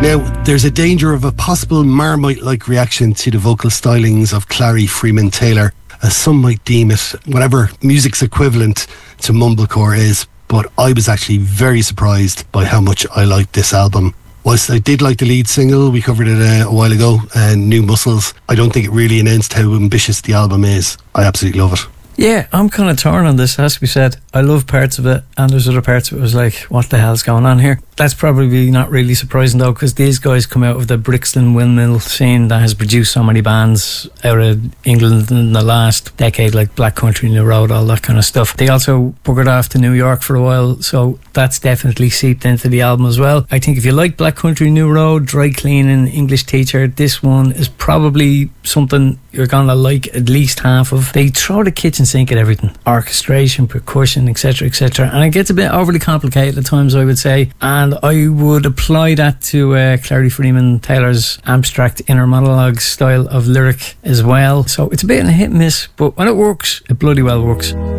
Now, there's a danger of a possible Marmite-like reaction to the vocal stylings of Clary Freeman Taylor, as some might deem it whatever music's equivalent to mumblecore is, but I was actually very surprised by how much I liked this album. Whilst I did like the lead single, we covered it a while ago, New Muscles, I don't think it really announced how ambitious the album is. I absolutely love it. Yeah, I'm kind of torn on this, has to be said. I love parts of it, and there's other parts of it was like, what the hell's going on here? That's probably not really surprising though, because these guys come out of the Brixton windmill scene that has produced so many bands out of England in the last decade, like Black Country, New Road, all that kind of stuff. They also buggered off to New York for a while, so that's definitely seeped into the album as well. I think if you like Black Country, New Road, Dry Cleaning, English Teacher, this one is probably something you're gonna like at least half of. They throw the kitchen sink at everything, orchestration, percussion, etc, etc, and it gets a bit overly complicated at times, I would say, and I would apply that to Clary Freeman Taylor's abstract inner monologue style of lyric as well. So it's a bit of a hit and miss, but when it works, it bloody well works.